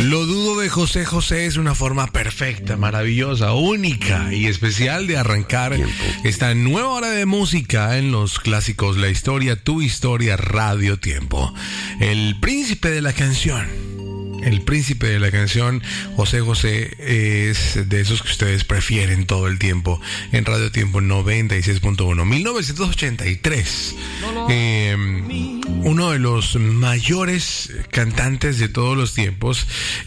Lo dudo de José José es una forma perfecta, maravillosa, única y especial de arrancar esta nueva hora de música en los clásicos La Historia, Tu Historia, Radio Tiempo. El príncipe de la canción. El príncipe de la canción, José José, es de esos que ustedes prefieren todo el tiempo en Radio Tiempo 96.1. 1983. Uno de los mayores cantantes de todos los tiempos,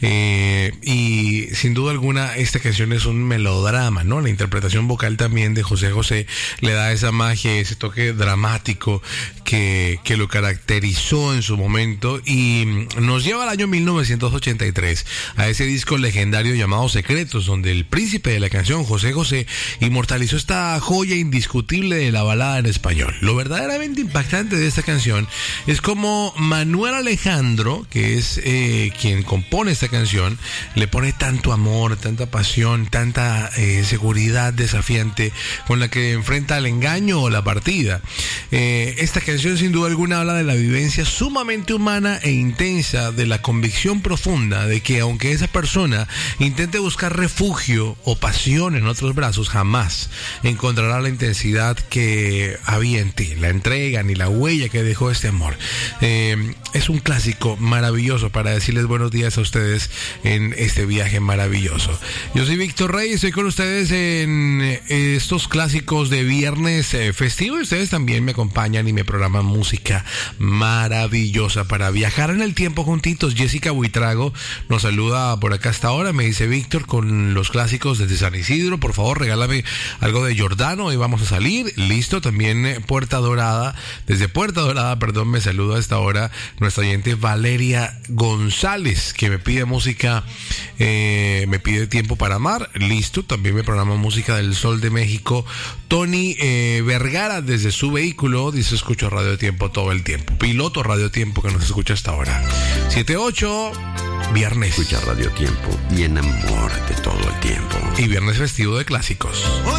y sin duda alguna esta canción es un melodrama, ¿no? La interpretación vocal también de José José le da esa magia, ese toque dramático que lo caracterizó en su momento y nos lleva al año 1983 a ese disco legendario llamado Secretos, donde el príncipe de la canción, José José, inmortalizó esta joya indiscutible de la balada en español. Lo verdaderamente impactante de esta canción es como Manuel Alejandro, que es quien compone esta canción, le pone tanto amor, tanta pasión, tanta seguridad desafiante con la que enfrenta el engaño o la partida. Esta canción sin duda alguna habla de la vivencia sumamente humana e intensa, de la convicción profunda de que aunque esa persona intente buscar refugio o pasión en otros brazos, jamás encontrará la intensidad que había en ti, la entrega ni la huella que dejó este amor. Es un clásico maravilloso para decirles buenos días a ustedes en este viaje maravilloso. Yo soy Víctor Rey, estoy con ustedes en estos clásicos de viernes festivo y ustedes también me acompañan y me programan música maravillosa para viajar en el tiempo juntitos. Jessica Buitrago nos saluda por acá hasta ahora, me dice Víctor, con los clásicos desde San Isidro, por favor regálame algo de Giordano y vamos a salir. Listo, también desde Puerta Dorada, me saluda a esta hora nuestra oyente Valeria González, que me pide música, me pide Tiempo para Amar. Listo, también me programa música del Sol de México. Tony Vergara desde su vehículo dice: escucho Radio Tiempo todo el tiempo. Piloto Radio Tiempo que nos escucha hasta ahora. 7-8, viernes. Escucha Radio Tiempo y enamórate todo el tiempo. Y viernes festivo de clásicos.